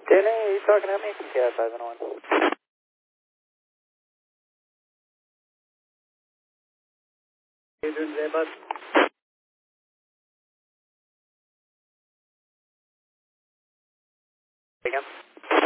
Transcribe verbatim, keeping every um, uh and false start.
Danny, are you talking at me from K I five and one? How you doing today, bud? Again?